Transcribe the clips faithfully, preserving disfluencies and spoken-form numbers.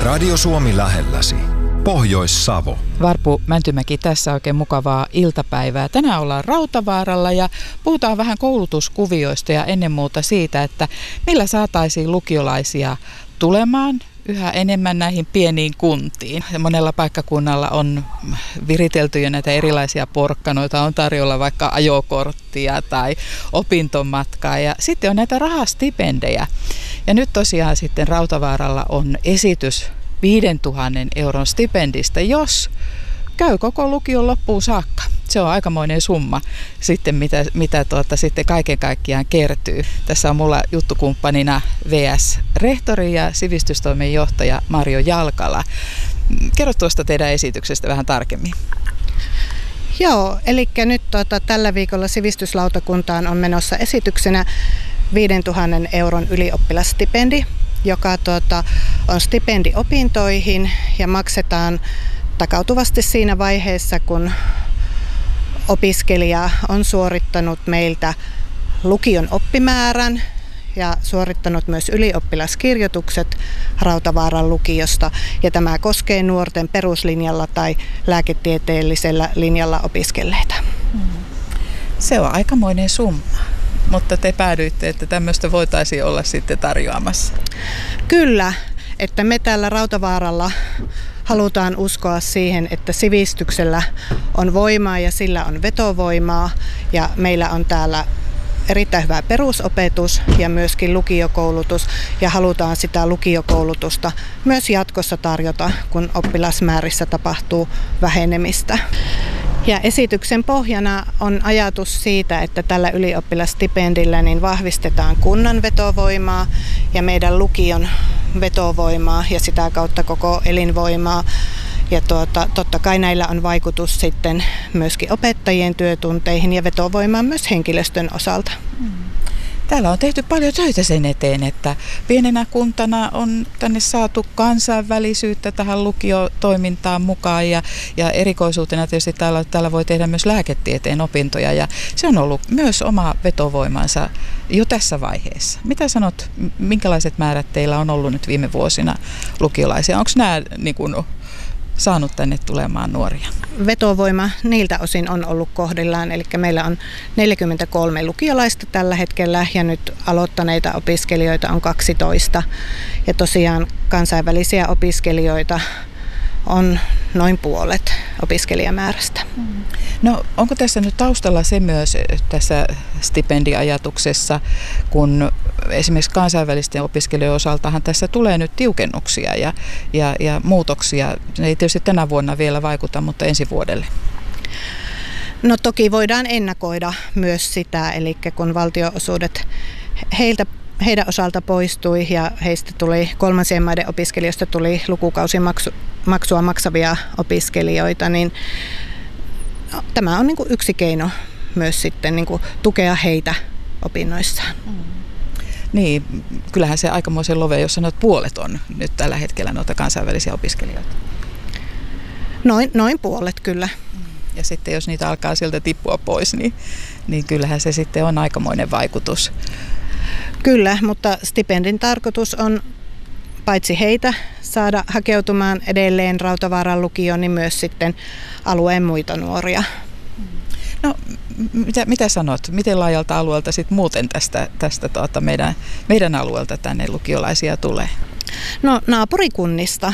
Radio Suomi lähelläsi. Pohjois-Savo. Varpu Mäntymäki, tässä oikein mukavaa iltapäivää. Tänään ollaan Rautavaaralla ja puhutaan vähän koulutuskuvioista ja ennen muuta siitä, että millä saataisiin lukiolaisia tulemaan yhä enemmän näihin pieniin kuntiin. Ja monella paikkakunnalla on viritelty jo näitä erilaisia porkkanoita, on tarjolla vaikka ajokorttia tai opintomatkaa ja sitten on näitä rahastipendejä. Ja nyt tosiaan sitten Rautavaaralla on esitys viidentuhannen euron stipendistä, jos käy koko lukion loppuun saakka. Se on aikamoinen summa sitten, mitä, mitä tuota, sitten kaiken kaikkiaan kertyy. Tässä on mulla juttukumppanina V S-rehtori ja sivistystoimen johtaja Marjo Jalkala. Kerro tuosta teidän esityksestä vähän tarkemmin. Joo, eli nyt tuota, tällä viikolla sivistyslautakuntaan on menossa esityksenä viidentuhannen euron ylioppilasstipendi, joka tuota, on stipendi opintoihin ja maksetaan takautuvasti siinä vaiheessa, kun opiskelija on suorittanut meiltä lukion oppimäärän ja suorittanut myös ylioppilaskirjoitukset Rautavaaran lukiosta. Ja tämä koskee nuorten peruslinjalla tai lääketieteellisellä linjalla opiskelleita. Se on aikamoinen summa. Mutta te päädyitte, että tämmöistä voitaisiin olla sitten tarjoamassa. Kyllä, että me täällä Rautavaaralla halutaan uskoa siihen, että sivistyksellä on voimaa ja sillä on vetovoimaa. Ja meillä on täällä erittäin hyvä perusopetus ja myöskin lukiokoulutus. Ja halutaan sitä lukiokoulutusta myös jatkossa tarjota, kun oppilasmäärissä tapahtuu vähenemistä. Ja esityksen pohjana on ajatus siitä, että tällä ylioppilastipendillä niin vahvistetaan kunnan vetovoimaa ja meidän lukion vetovoimaa ja sitä kautta koko elinvoimaa. Ja tuota, totta kai näillä on vaikutus sitten myöskin opettajien työtunteihin ja vetovoimaan myös henkilöstön osalta. Täällä on tehty paljon töitä sen eteen, että pienenä kuntana on tänne saatu kansainvälisyyttä tähän lukiotoimintaan mukaan ja, ja erikoisuutena tietysti täällä, täällä voi tehdä myös lääketieteen opintoja ja se on ollut myös oma vetovoimansa jo tässä vaiheessa. Mitä sanot, minkälaiset määrät teillä on ollut nyt viime vuosina lukiolaisia? Onko nämä niin kuin saanut tänne tulemaan nuoria? Vetovoima niiltä osin on ollut kohdillaan, eli meillä on neljäkymmentäkolme lukiolaista tällä hetkellä ja nyt aloittaneita opiskelijoita on kaksitoista. Ja tosiaan kansainvälisiä opiskelijoita on noin puolet opiskelijamäärästä. No onko tässä nyt taustalla se myös tässä stipendiajatuksessa, kun esimerkiksi kansainvälisten opiskelijoiden osaltahan tässä tulee nyt tiukennuksia ja, ja, ja muutoksia. Ne ei tietysti tänä vuonna vielä vaikuta, mutta ensi vuodelle. No toki voidaan ennakoida myös sitä, eli kun valtionosuudet heiltä heidän osalta poistui ja heistä tuli kolmansien maiden opiskelijoista tuli lukukausimaksua maksavia opiskelijoita, niin tämä on niin kuin yksi keino myös sitten niin kuin tukea heitä opinnoissaan. Mm. Niin, kyllähän se aikamoisen love, jos sanot puolet on nyt tällä hetkellä noita kansainvälisiä opiskelijoita. Noin, noin puolet kyllä. Ja sitten jos niitä alkaa sieltä tippua pois, niin, niin kyllähän se sitten on aikamoinen vaikutus. Kyllä, mutta stipendin tarkoitus on paitsi heitä saada hakeutumaan edelleen Rautavaaran lukioon, niin myös sitten alueen muita nuoria. No, mitä, mitä sanot? Miten laajalta alueelta sitten muuten tästä, tästä tuota meidän, meidän alueelta tänne lukiolaisia tulee? No naapurikunnista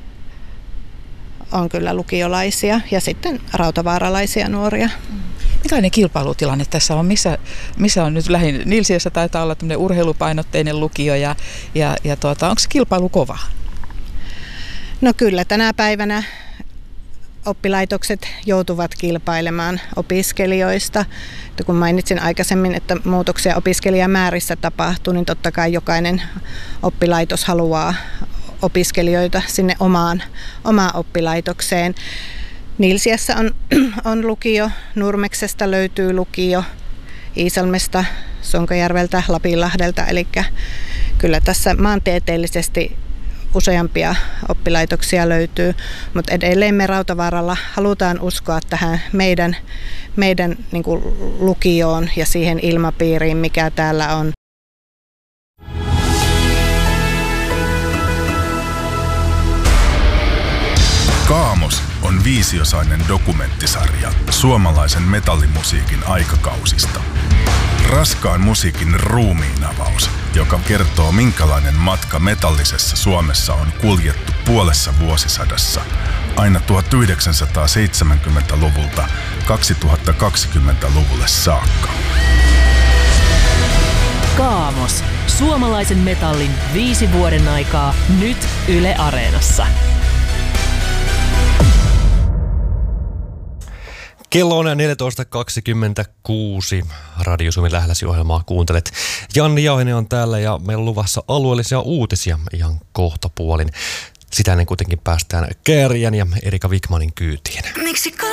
on kyllä lukiolaisia ja sitten rautavaaralaisia nuoria. Millainen kilpailutilanne tässä on? Missä, missä on nyt lähin? Nilsiössä taitaa olla tämmöinen urheilupainotteinen lukio ja, ja, ja tuota, onko se kilpailu kova? No kyllä, tänä päivänä oppilaitokset joutuvat kilpailemaan opiskelijoista. Kun mainitsin aikaisemmin, että muutoksia opiskelijamäärissä tapahtuu, niin totta kai jokainen oppilaitos haluaa opiskelijoita sinne omaan, omaan oppilaitokseen. Nilsiässä on, on lukio, Nurmeksesta löytyy lukio, Iisalmesta, Sonkajärveltä, Lapinlahdelta, eli kyllä tässä maantieteellisesti useampia oppilaitoksia löytyy, mutta edelleen me Rautavaaralla halutaan uskoa tähän meidän, meidän niin kuin lukioon ja siihen ilmapiiriin, mikä täällä on. Kaamos on viisiosainen dokumenttisarja suomalaisen metallimusiikin aikakausista. Raskaan musiikin ruumiinavaus, joka kertoo minkälainen matka metallisessa Suomessa on kuljettu puolessa vuosisadassa aina tuhatyhdeksänsataaseitsemänkymmentäluvulta kaksituhattakaksikymmentäluvulle saakka. Kaamos. Suomalaisen metallin viisi vuoden aikaa nyt Yle Areenassa. Kello on neljätoista kaksikymmentäkuusi. Radio Suomi lähelläsi ohjelmaa kuuntelet. Janni Jauhinen on täällä ja meillä on luvassa alueellisia uutisia ihan kohtapuolin. Sitä ennen kuitenkin päästään Käärijän ja Erika Wikmanin kyytiin. Miksi